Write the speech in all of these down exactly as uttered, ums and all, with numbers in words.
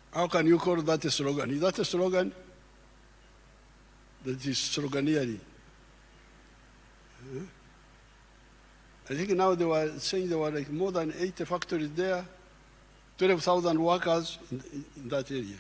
How can you call that a slogan? Is that a slogan? That is sloganeering. Huh? I think now they were saying there were like more than eighty factories there, twelve thousand workers in, in that area.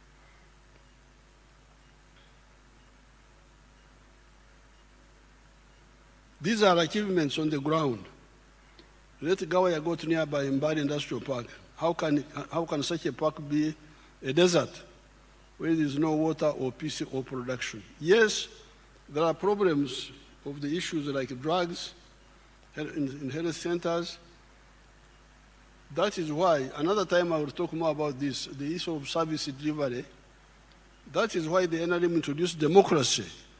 These are achievements on the ground. Let Gawaya go to nearby Mbari Industrial Park. How can, how can such a park be a desert where there is no water or peace or production? Yes, there are problems of the issues like drugs in, in health centers. That is why, another time I will talk more about this, the issue of service delivery. That is why the N R M introduced democracy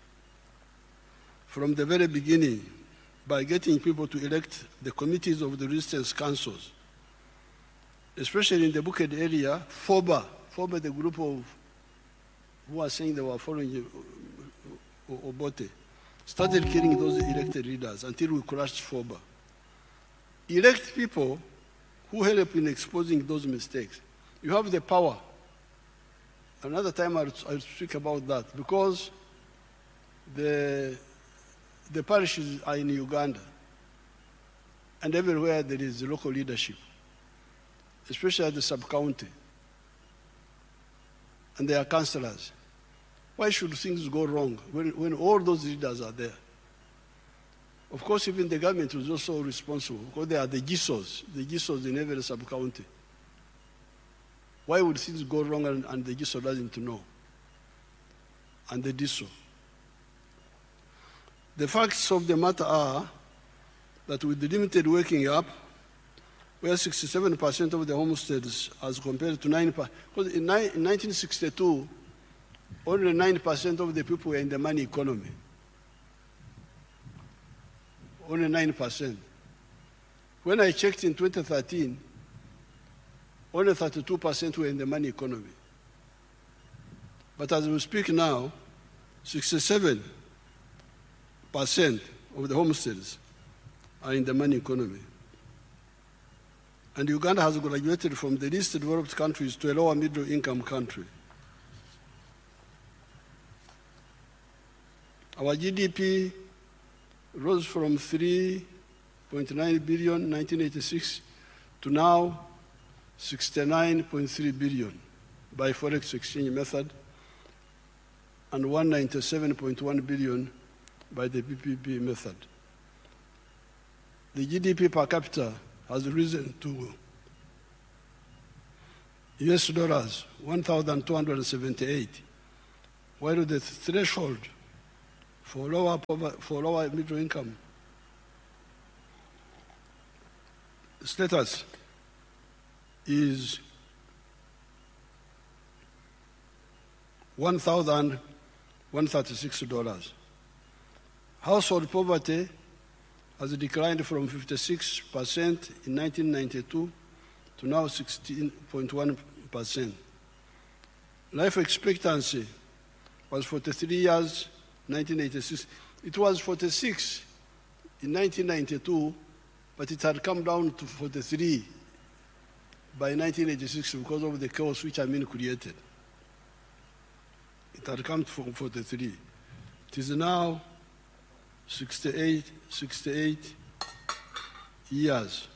from the very beginning by getting people to elect the committees of the resistance councils, especially in the Bukit area. FOBA, FOBA, the group of who are saying they were following Obote, started killing those elected leaders until we crushed FOBA. Elect people who help in exposing those mistakes. You have the power. Another time I'll, I'll speak about that, because the The parishes are in Uganda, and everywhere there is local leadership, especially at the sub-county, and there are councillors. Why should things go wrong when, when all those leaders are there? Of course, even the government is also responsible, because they are the G I S Os, the G I S Os in every sub-county. Why would things go wrong and, and the G I S O doesn't know? And they do so. The facts of the matter are that with the limited waking up, where sixty-seven percent of the homesteads as compared to nine percent, because in nineteen sixty-two, only nine percent of the people were in the money economy. Only nine percent. When I checked in twenty thirteen, only thirty-two percent were in the money economy. But as we speak now, sixty-seven percent of the homesteads are in the money economy. And Uganda has graduated from the least developed countries to a lower middle income country. Our G D P rose from three point nine billion in nineteen eighty-six to now sixty-nine point three billion by forex exchange method, and one hundred ninety-seven point one billion by the P P P method. The G D P per capita has risen to U S dollars one thousand two hundred seventy-eight, while the threshold for lower for lower middle income status is one thousand one hundred thirty-six dollars. Household poverty has declined from fifty-six percent in nineteen ninety-two to now sixteen point one percent. Life expectancy was forty-three years in nineteen eighty-six. It was forty-six in nineteen ninety-two, but it had come down to forty-three by nineteen eighty-six because of the chaos which Amin created. It had come from forty-three. It is now sixty-eight, sixty-eight years.